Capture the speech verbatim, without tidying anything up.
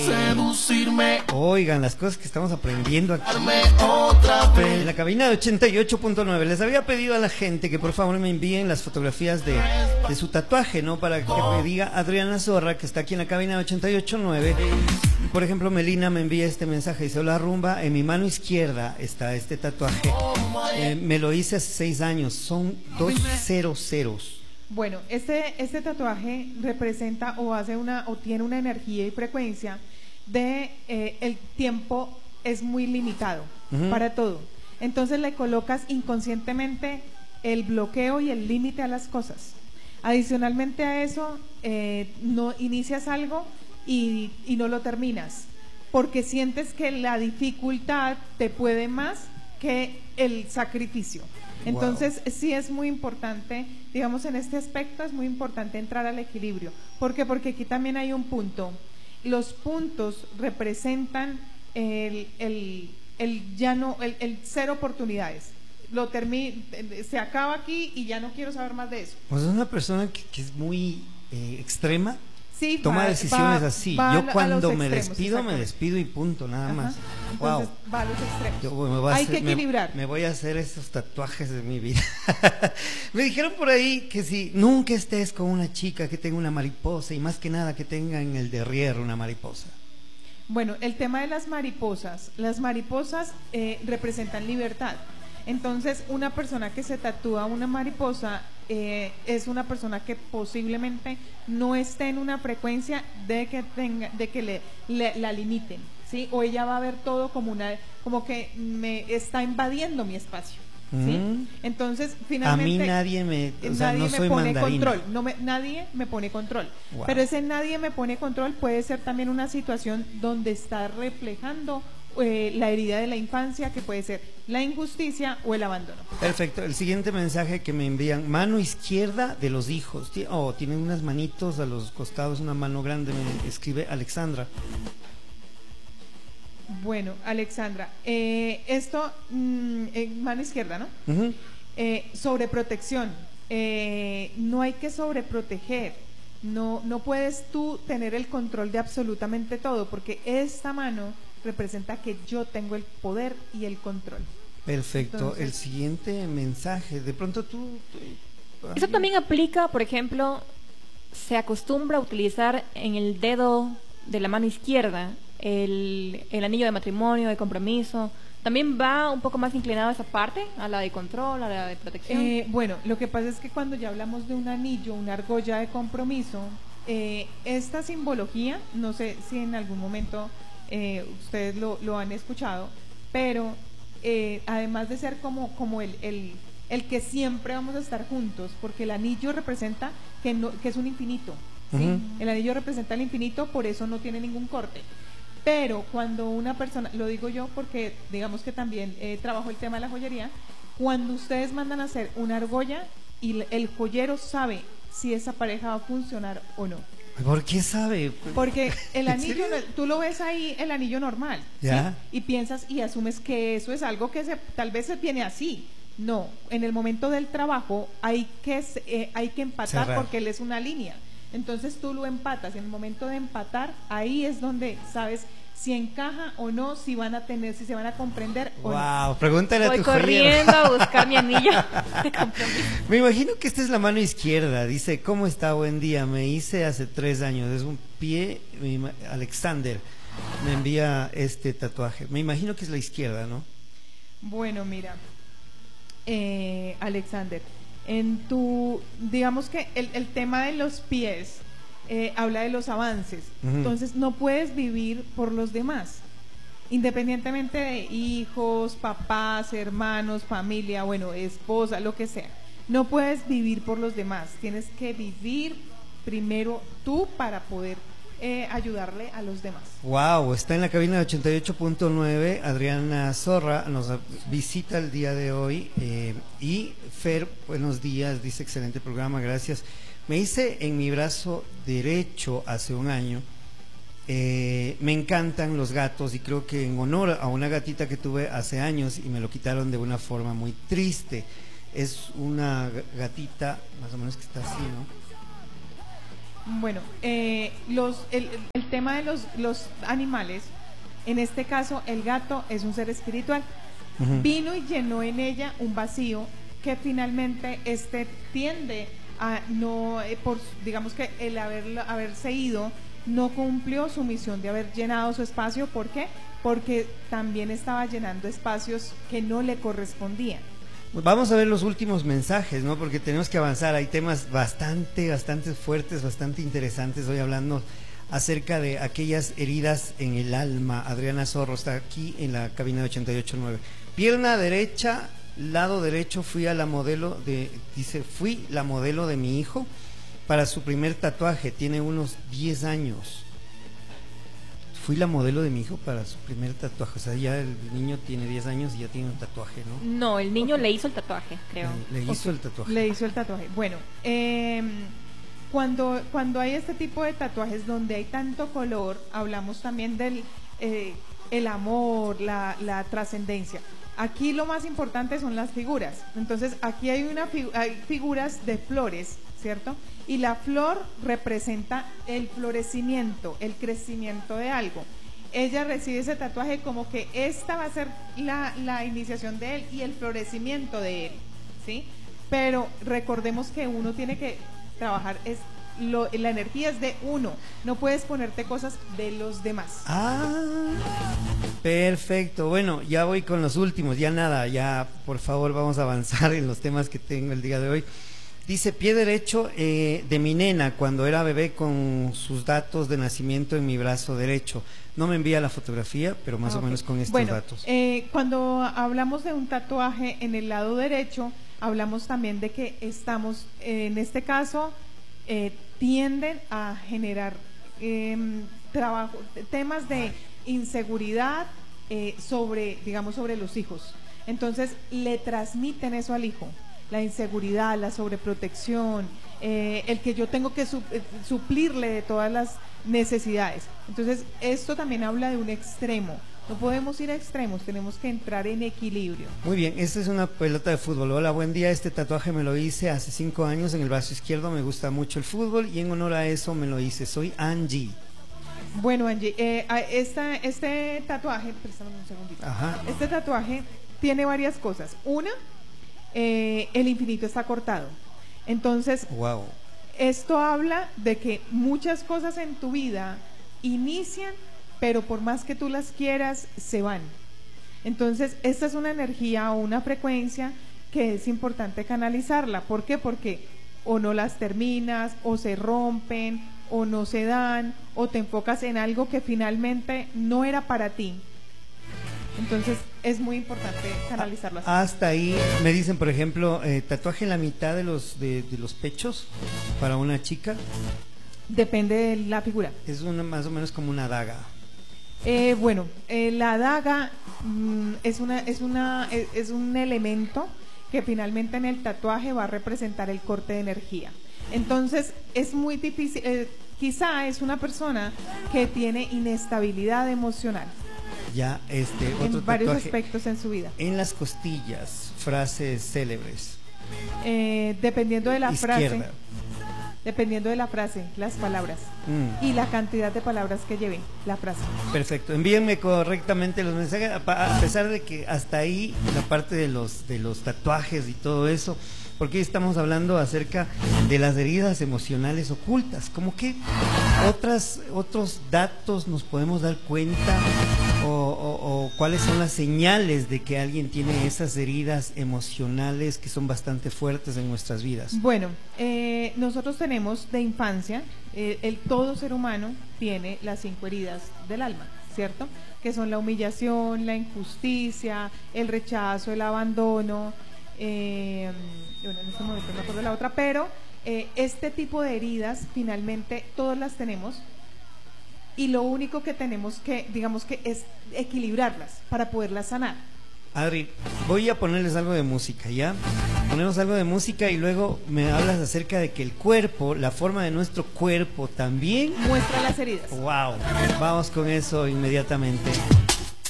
Seducirme. Oigan, las cosas que estamos aprendiendo aquí Otra vez. en la cabina de ochenta y ocho punto nueve. Les había pedido a la gente que por favor me envíen las fotografías de, de su tatuaje, ¿no? Para que me diga Adriana Zorra, que está aquí en la cabina de ochenta y ocho punto nueve. Por ejemplo, Melina me envía este mensaje, dice: hola Rumba, en mi mano izquierda está este tatuaje. Eh, me lo hice hace seis años, son dos cero ceros. Bueno, este, este tatuaje representa o hace una o tiene una energía y frecuencia de eh, el tiempo es muy limitado uh-huh. para todo. Entonces le colocas inconscientemente el bloqueo y el límite a las cosas. Adicionalmente a eso, eh, no inicias algo y, y no lo terminas, porque sientes que la dificultad te puede más que el sacrificio. Entonces, wow. sí es muy importante, digamos, en este aspecto es muy importante entrar al equilibrio. ¿Por qué? Porque aquí también hay un punto. Los puntos representan el, el, el ya no, el, el cero oportunidades. Lo termina, se acaba aquí y ya no quiero saber más de eso. Pues es una persona que, que es muy eh, extrema. Sí, toma va, decisiones va, así. Va Yo cuando me extremos, despido, me despido y punto, nada Ajá. más. Entonces, wow. va a los extremos. Yo, me voy a Hay hacer, que equilibrar. Me, me voy a hacer esos tatuajes de mi vida. Me dijeron por ahí que si nunca estés con una chica que tenga una mariposa, y más que nada que tenga en el derrière una mariposa. Bueno, el tema de las mariposas. Las mariposas eh, representan libertad. Entonces, una persona que se tatúa una mariposa eh, es una persona que posiblemente no esté en una frecuencia de que tenga, de que le, le la limiten, ¿sí? O ella va a ver todo como una, como que me está invadiendo mi espacio, ¿sí? Mm. Entonces, finalmente a mí nadie me, o sea, nadie no me soy pone mandarina. control, no me, nadie me pone control. Wow. Pero ese nadie me pone control puede ser también una situación donde está reflejando Eh, la herida de la infancia, que puede ser la injusticia o el abandono. Perfecto. El siguiente mensaje que me envían: mano izquierda de los hijos. Oh, tienen unas manitos a los costados, una mano grande, me escribe Alexandra. Bueno, Alexandra, eh, esto mmm, en mano izquierda, ¿no? Uh-huh. eh, sobreprotección. Eh, no hay que sobreproteger. No, no puedes tú tener el control de absolutamente todo, porque esta mano representa que yo tengo el poder y el control. Perfecto. Entonces, el siguiente mensaje, de pronto tú, tú eso también aplica, por ejemplo, se acostumbra a utilizar en el dedo de la mano izquierda el, el anillo de matrimonio, de compromiso. ¿También va un poco más inclinado a esa parte, a la de control, a la de protección? Eh, bueno, lo que pasa es que cuando ya hablamos de un anillo, una argolla de compromiso, eh, esta simbología, no sé si en algún momento Eh, ustedes lo, lo han escuchado, pero eh, además de ser como, como el, el, el que siempre vamos a estar juntos, porque el anillo representa que, no, que es un infinito, ¿sí? Uh-huh. El anillo representa el infinito, por eso no tiene ningún corte. Pero cuando una persona, lo digo yo porque digamos que también eh, trabajo el tema de la joyería, cuando ustedes mandan a hacer una argolla y el joyero sabe si esa pareja va a funcionar o no. ¿Por qué sabe? Porque el anillo, tú lo ves ahí, el anillo normal, ¿ya? ¿sí? Y piensas y asumes que eso es algo que se, tal vez se viene así. No, en el momento del trabajo hay que, eh, hay que empatar. Cerrar. Porque él es una línea. Entonces tú lo empatas. En el momento de empatar, ahí es donde sabes si encaja o no, si van a tener, si se van a comprender o wow, no. Wow, pregúntale Voy a tu corriendo joyero. a buscar mi anillo de compromiso. Me imagino que esta es la mano izquierda. Dice: ¿cómo está? Buen día. Me hice hace tres años. Es un pie. Alexander me envía este tatuaje. Me imagino que es la izquierda, ¿no? Bueno, mira, eh, Alexander, en tu, digamos que el, el tema de los pies eh, habla de los avances. Uh-huh. Entonces no puedes vivir por los demás, independientemente de hijos, papás, hermanos, familia, bueno, esposa, lo que sea. No puedes vivir por los demás, tienes que vivir primero tú para poder eh, ayudarle a los demás. Wow, está en la cabina de ochenta y ocho punto nueve Adriana Zorra, nos visita el día de hoy. eh, y Fer, buenos días, dice: excelente programa, gracias. Me hice en mi brazo derecho hace un año. Eh, me encantan los gatos y creo que en honor a una gatita que tuve hace años y me lo quitaron de una forma muy triste. Es una gatita más o menos que está así, ¿no? Bueno, eh, los, el, el tema de los, los animales, en este caso el gato es un ser espiritual. Uh-huh. Vino y llenó en ella un vacío que finalmente este tiende a no, eh, por, digamos que el haber, haberse ido no cumplió su misión de haber llenado su espacio. ¿Por qué? Porque también estaba llenando espacios que no le correspondían. Vamos a ver los últimos mensajes, ¿no? Porque tenemos que avanzar. Hay temas bastante, bastante fuertes, bastante interesantes. Hoy hablando acerca de aquellas heridas en el alma. Adriana Zorro está aquí en la cabina de ochenta y ocho punto nueve. Pierna derecha, lado derecho, fui a la modelo de, dice, fui la modelo de mi hijo para su primer tatuaje. Tiene unos diez años. Fui la modelo de mi hijo para su primer tatuaje. O sea, ya el niño tiene diez años y ya tiene un tatuaje, ¿no? No, el niño okay. le hizo el tatuaje, creo. Le, le hizo okay. el tatuaje. Le hizo el tatuaje. Bueno, eh, cuando, cuando hay este tipo de tatuajes donde hay tanto color, hablamos también del eh, el amor, la, la trascendencia. Aquí lo más importante son las figuras. Entonces, aquí hay, una, hay figuras de flores, ¿cierto? Y la flor representa el florecimiento, el crecimiento de algo. Ella recibe ese tatuaje como que esta va a ser la, la iniciación de él y el florecimiento de él, ¿sí? Pero recordemos que uno tiene que trabajar, es lo, la energía es de uno, no puedes ponerte cosas de los demás. Ah, perfecto. Bueno, ya voy con los últimos, ya nada, ya por favor vamos a avanzar en los temas que tengo el día de hoy. Dice, pie derecho eh, de mi nena cuando era bebé con sus datos de nacimiento en mi brazo derecho. No me envía la fotografía, pero más okay. o menos con estos bueno, datos. Eh, cuando hablamos de un tatuaje en el lado derecho, hablamos también de que estamos, eh, en este caso, eh, tienden a generar eh, trabajo, temas de inseguridad eh, sobre, digamos, sobre los hijos. Entonces, le transmiten eso al hijo. La inseguridad, la sobreprotección, eh, el que yo tengo que su, eh, suplirle de todas las necesidades. Entonces, esto también habla de un extremo. No podemos ir a extremos, tenemos que entrar en equilibrio. Muy bien, esta es una pelota de fútbol. Hola, buen día. Este tatuaje me lo hice hace cinco años en el brazo izquierdo. Me gusta mucho el fútbol y en honor a eso me lo hice. Soy Angie. Bueno, Angie, eh, esta, este tatuaje, préstame un segundito. Ajá. Este tatuaje tiene varias cosas. Una, Eh, el infinito está cortado. Entonces, wow. esto habla de que muchas cosas en tu vida inician, pero por más que tú las quieras, se van. Entonces, esta es una energía o una frecuencia que es importante canalizarla. ¿Por qué? Porque o no las terminas, o se rompen, o no se dan, o te enfocas en algo que finalmente no era para ti. Entonces es muy importante canalizarlo así. Hasta ahí me dicen, por ejemplo, eh, tatuaje en la mitad de los de, de los pechos para una chica. Depende de la figura. Es una, más o menos como una daga. Eh, bueno, eh, la daga mm, es una es una es, es un elemento que finalmente en el tatuaje va a representar el corte de energía. Entonces es muy difícil. Eh, quizá es una persona que tiene inestabilidad emocional. Ya, este, otro en varios tatuaje, aspectos en su vida. En las costillas, frases célebres. Eh, dependiendo de la Izquierda. frase, dependiendo de la frase, las palabras mm. y la cantidad de palabras que lleve la frase. Perfecto. Envíenme correctamente los mensajes, a, a pesar de que hasta ahí la parte de los de los tatuajes y todo eso, porque hoy estamos hablando acerca de las heridas emocionales ocultas. ¿Cómo que otras otros datos nos podemos dar cuenta? O, o, o cuáles son las señales de que alguien tiene esas heridas emocionales que son bastante fuertes en nuestras vidas? Bueno, eh, nosotros tenemos de infancia, eh, el todo ser humano tiene las cinco heridas del alma, ¿cierto? Que son la humillación, la injusticia, el rechazo, el abandono. Eh, bueno, en este momento no me acuerdo de la otra, pero eh, este tipo de heridas finalmente todas las tenemos. Y lo único que tenemos que, digamos que es equilibrarlas para poderlas sanar. Adri, voy a ponerles algo de música, ¿ya? Ponemos algo de música y luego me hablas acerca de que el cuerpo, la forma de nuestro cuerpo también muestra las heridas. Wow, vamos con eso inmediatamente.